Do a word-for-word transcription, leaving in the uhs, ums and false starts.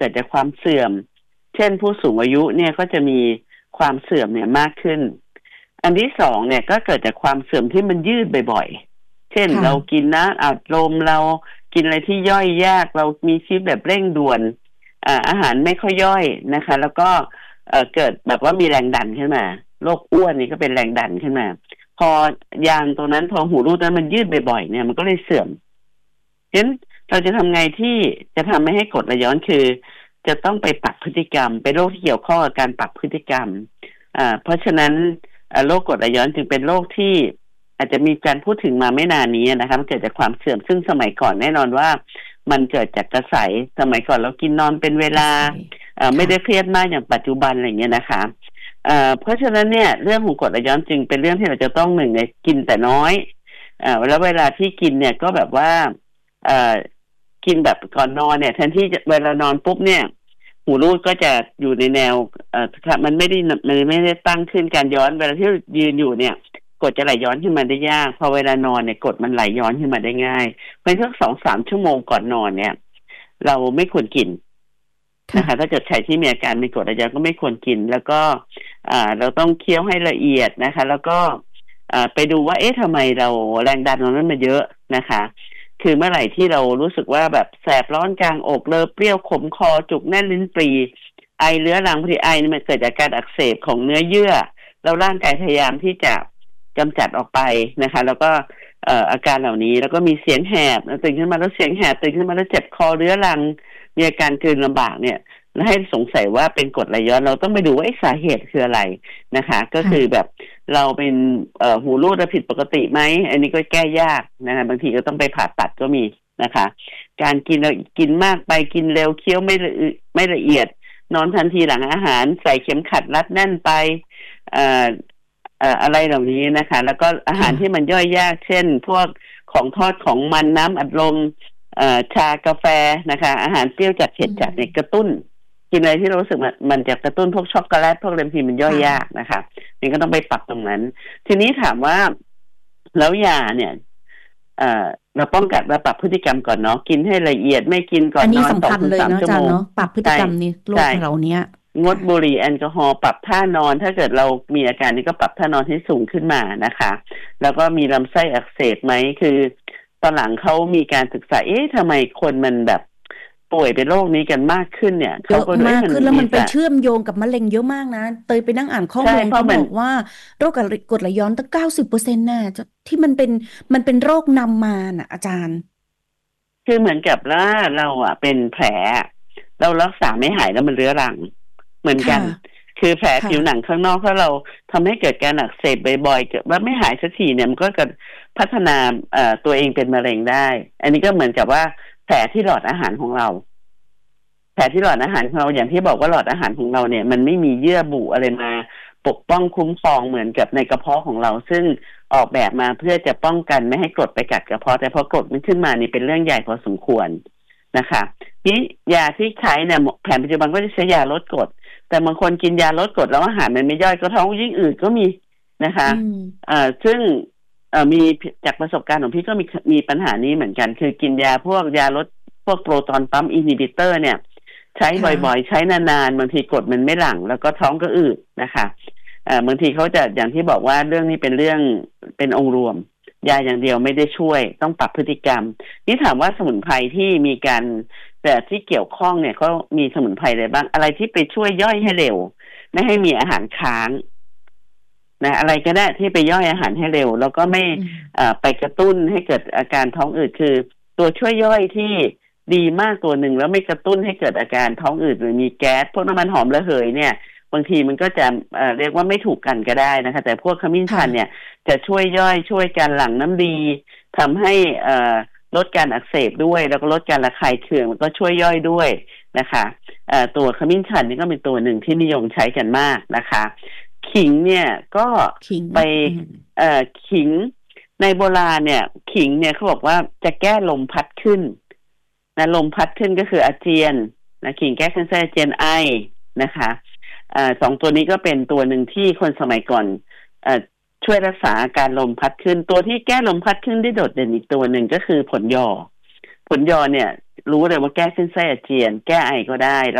กิดจากความเสื่อมเช่นผู้สูงอายุเนี่ยก็จะมีความเสื่อมเนี่ยมากขึ้นอันที่สองเนี่ยก็เกิดจากความเสื่อมที่มันยืดบ่อยๆเช่นเรากินน้ำอัดลมเรากินอะไรที่ย่อยยากเรามีชีวิตแบบเร่งด่วนอ่าอาหารไม่ค่อยย่อยนะคะแล้วก็เอ่อเกิดแบบว่ามีแรงดันขึ้นมาโรคอ้วนนี่ก็เป็นแรงดันขึ้นมาพอยางตรงนั้นพอหูรูดนั้นมันยืดบ่อยๆเนี่ยมันก็เลยเสื่อมฉะนั้นเราจะทำไงที่จะทำไม่ให้กรดไหลย้อนคือจะต้องไปปรับพฤติกรรมเป็นโรคที่เกี่ยวข้องกับการปรับพฤติกรรมอ่าเพราะฉะนั้นโรคกรดไหลย้อนจึงเป็นโรคที่อาจจะมีการพูดถึงมาไม่นานนี้นะคะมันเกิดจากความเสื่อมซึ่งสมัยก่อนแน่นอนว่ามันเกิดจากกระแสสมัยก่อนเรากินนอนเป็นเวลาอ่าไม่ได้เครียดมากอย่างปัจจุบันอะไรอย่างเงี้ยนะคะเอ่อเพราะฉะนั้นเนี่ยเรื่องของกรดไหลย้อนจึงเป็นเรื่องที่เราจะต้องหนึ่งในกินแต่น้อยเอ่อแล้วเวลาที่กินเนี่ยก็แบบว่าเอ่อกินแบบก่อนนอนเนี่ยแทนที่เวลานอนปุ๊บเนี่ยหูรูดก็จะอยู่ในแนวเอ่อมันไม่ได้มันไม่ได้ตั้งขึ้นการย้อนเวลาที่ยืนอยู่เนี่ยกรดจะไหลย้อนขึ้นมาได้ยากพอเวลานอนเนี่ยกรดมันไหลย้อนขึ้นมาได้ง่ายเพราะฉะนั้นสัก สองถึงสาม ชั่วโมงก่อนนอนเนี่ยเราไม่ควรกินนะคะถ้าเกิดใครที่มีอาการมีกรดไหลย้อนก็ไม่ควรกินแล้วก็อ่าเราต้องเคี้ยวให้ละเอียดนะคะแล้วก็อ่าไปดูว่าเอ๊ะทำไมเราแรงดันของนั้นมาเยอะนะคะคือเมื่อไหร่ที่เรารู้สึกว่าแบบแสบร้อนกลางอกเลอะเปรี้ยวขมคอจุกแน่นลิ้นปรีไอเรื้อรังพอดีไอนี่มันเกิดจากการอักเสบของเนื้อเยื่อแล้วร่างกายพยายามที่จะกำจัดออกไปนะคะแล้วก็เอ่ออาการเหล่านี้แล้วก็มีเสียงแหบตื่นขึ้นมาแล้วเสียงแหบตื่นขึ้นมาแล้วเจ็บคอเรื้อรังมีอาการกลืนลำบากเนี่ยแล้วให้สงสัยว่าเป็นกรดไหลย้อนเราต้องไปดูว่าสาเหตุคืออะไรนะคะก็คือแบบเราเป็นเอ่อหูรูดผิดปกติไหมอันนี้ก็แก้ยากนะคะบางทีก็ต้องไปผ่าตัดก็มีนะคะการกินเรากินมากไปกินเร็วเคี้ยวไม่ไม่ละเอียดนอนทันทีหลังอาหารใส่เข็มขัดรัดแน่นไปเอ่อเอ่ออะไรเหล่านี้นะคะแล้วก็อาหารที่มันย่อยยากเช่นพวกของทอดของมันน้ำอัดลมเอ่อชากาแฟนะคะอาหารเปรี้ยวจัดเผ็ดจัดเนี่ยกระตุ้นกินอะไรที่เรารู้สึกมันมันจะกระตุ้นพวกช็อกโกแลตพวกอะไรที่มันย่อยยากนะคะนี่ก็ต้องไปปรับตรงนั้นทีนี้ถามว่าแล้วยาเนี่ยเอ่อเราป้องกันเราปรับพฤติกรรมก่อนเนาะกินให้ละเอียดไม่กินก่อนนอนสองถึงสามชั่วโมงเนาะปรับพฤติกรรมนี้โรคเราเนี้ยงดบุหรี่แอลกอฮอล์ปรับท่านอนถ้าเกิดเรามีอาการนี้ก็ปรับท่านอนให้สูงขึ้นมานะคะแล้วก็มีลำไส้อักเสบไหมคือตอนหลังเขามีการศึกษาเอ๊ะทำไมคนมันแบบป่วยเป็นโรคนี้กันมากขึ้นเนี่ยเยอะมากขึ้นแล้วมันไปเชื่อมโยงกับมะเร็งเยอะมากนะเตยไปนั่งอ่านข้อมูลเขาบอกว่าโรคกรดไหลย้อนตั้ง เก้าสิบเปอร์เซ็นต์ น่ะที่มันเป็นมันเป็นโรคนำมาน่ะอาจารย์คือเหมือนกับว่าเราอ่ะเป็นแผลเรารักษาไม่หายแล้วมันเรื้อรังเหมือนกันคือแผลผิวหนังข้างนอกถ้าเราทำให้เกิดการอักเสบบ่อยๆเกิดว่าไม่หายสักทีเนี่ยมันก็จะพัฒนาเอ่อตัวเองเป็นมะเร็งได้อันนี้ก็เหมือนกับว่าแผลที่หลอดอาหารของเราแผลที่หลอดอาหารของเราอย่างที่บอกว่าหลอดอาหารของเราเนี่ยมันไม่มีเยื่อบุอะไรมาปกป้องคุ้มครองเหมือนกับในกระเพาะของเราซึ่งออกแบบมาเพื่อจะป้องกันไม่ให้กรดไปกัดกระเพาะแต่พอกรดมันขึ้นมานี่เป็นเรื่องใหญ่พอสมควรนะคะนี่ยาที่ใช้เนี่ยแผนปัจจุบันก็จะใช้ยาลดกรดแต่บางคนกินยาลดกรดแล้วอาหารมันไม่ย่อยก็ท้องยิ่งอืดก็มีนะคะอ่าซึ่งเอ่อมีจากประสบการณ์ของพี่ก็มีมีปัญหานี้เหมือนกันคือกินยาพวกยาลดพวกโปรตอนปั๊มอินฮิบิเตอร์เนี่ยใช้บ่อยๆใช้นานๆบางทีกรดมันไม่หลั่งแล้วก็ท้องก็อืดนะคะเอ่อบางทีเขาจะอย่างที่บอกว่าเรื่องนี้เป็นเรื่องเป็นองค์รวมยาอย่างเดียวไม่ได้ช่วยต้องปรับพฤติกรรมนี่ถามว่าสมุนไพรที่มีการแต่ที่เกี่ยวข้องเนี่ยเขามีสมุนไพรอะไรบ้างอะไรที่ไปช่วยย่อยให้เร็วไม่ให้มีอาหารค้างนะอะไรก็ได้ที่ไปย่อยอาหารให้เร็วแล้วก็ไม่อ่าไปกระตุ้นให้เกิดอาการท้องอืดคือตัวช่วยย่อยที่ดีมากตัวหนึ่งแล้วไม่กระตุ้นให้เกิดอาการท้องอืดหรือมีแก๊สพวกน้ำมันหอมระเหยเนี่ยบางทีมันก็จะเอ่อเรียกว่าไม่ถูกกันก็ได้นะคะแต่พวกขมิ้นชันเนี่ยจะช่วยย่อยช่วยการหลั่งน้ำดีทำให้เอ่อลดการอักเสบด้วยแล้วก็ลดการระคายเคืองมันก็ช่วยย่อยด้วยนะคะเอ่อตัวขมิ้นชันนี่ก็เป็นตัวหนึ่งที่นิยมใช้กันมากนะคะขิงเนี่ยก็ไปเอ่อขิงในโบราณเนี่ยขิงเนี่ยเขาบอกว่าจะแก้ลมพัดขึ้นนะลมพัดขึ้นก็คืออาเจียนนะขิงแก้ขึ้นไส้อาเจียนไอนะคะเอ่อสองตัวนี้ก็เป็นตัวหนึ่งที่คนสมัยก่อนเอ่อช่วยรักษาอาการลมพัดขึ้นตัวที่แก้ลมพัดขึ้นได้โดดเด่นอีกตัวหนึ่งก็คือผลยอผลยอเนี่ยรู้เลยว่าแก้ขึ้นไส้อาเจียนแก้ไอก็ได้